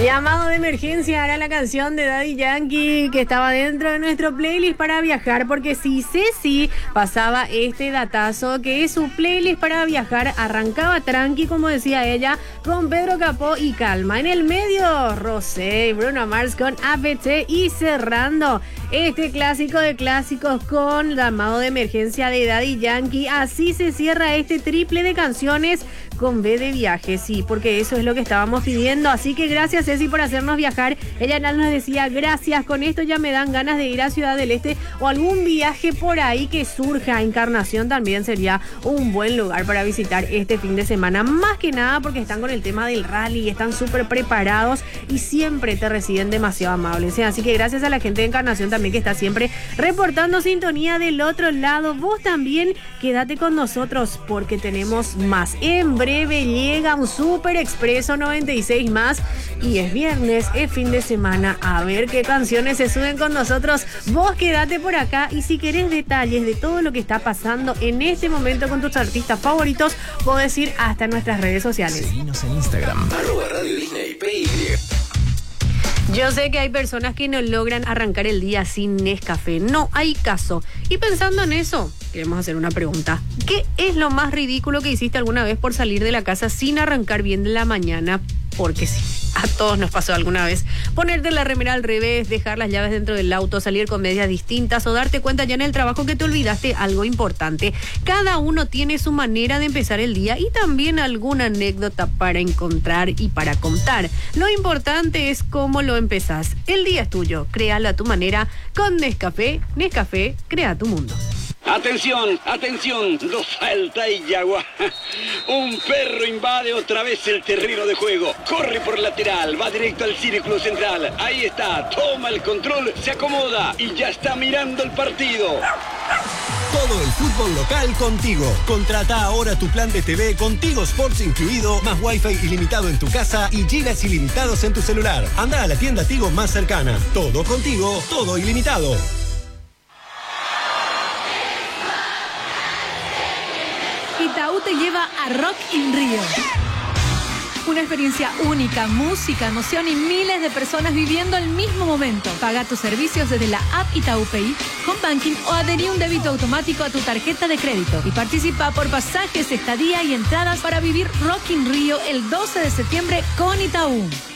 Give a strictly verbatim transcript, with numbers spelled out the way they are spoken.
Llamado de emergencia era la canción de Daddy Yankee que estaba dentro de nuestro playlist para viajar, porque si Ceci pasaba este datazo que su playlist para viajar arrancaba tranqui, como decía ella, con Pedro Capó y Calma. En el medio, Rosé y Bruno Mars con A P T, y cerrando este clásico de clásicos con Llamado de emergencia de Daddy Yankee. Así se cierra este triple de canciones con B de viaje, sí, porque eso es lo que estábamos pidiendo. Así que gracias, Ceci, por hacernos viajar. Ella nos decía, gracias, con esto ya me dan ganas de ir a Ciudad del Este o algún viaje por ahí que surja. Encarnación también sería un buen lugar para visitar este fin de semana, más que nada porque están con el tema del rally, están súper preparados y siempre te reciben demasiado amables, ¿sí? Así que gracias a la gente de Encarnación también, que está siempre reportando sintonía del otro lado. Vos también quédate con nosotros porque tenemos más. En breve llega un Super Expreso noventa y seis más y es viernes, es fin de semana. A ver qué canciones se suben con nosotros. Vos quédate por acá y si querés detalles de todo lo que está pasando en este momento con tus artistas favoritos, podés ir hasta nuestras redes sociales. Seguinos en Instagram, arroba Radio Disney P Y. Yo sé que hay personas que no logran arrancar el día sin Nescafé. No hay caso. Y pensando en eso, queremos hacer una pregunta. ¿Qué es lo más ridículo que hiciste alguna vez por salir de la casa sin arrancar bien de la mañana? Porque sí, a todos nos pasó alguna vez. Ponerte la remera al revés, dejar las llaves dentro del auto, salir con medias distintas o darte cuenta ya en el trabajo que te olvidaste algo importante. Cada uno tiene su manera de empezar el día y también alguna anécdota para encontrar y para contar. Lo importante es cómo lo empezás. El día es tuyo, créalo a tu manera con Nescafé. Nescafé, crea tu mundo. Atención, atención, los Salta y Yagua. Un perro invade otra vez el terreno de juego. Corre por lateral, va directo al círculo central. Ahí está, toma el control, se acomoda y ya está mirando el partido. Todo el fútbol local contigo. Contrata ahora tu plan de T V con Tigo Sports incluido, más wifi ilimitado en tu casa y gigas ilimitados en tu celular. Anda a la tienda Tigo más cercana. Todo contigo, todo ilimitado. Itaú te lleva a Rock in Rio. Una experiencia única, música, emoción y miles de personas viviendo el mismo momento. Paga tus servicios desde la app Itaú Pay, Home Banking o adherí un débito automático a tu tarjeta de crédito. Y participa por pasajes, estadía y entradas para vivir Rock in Rio el doce de septiembre con Itaú.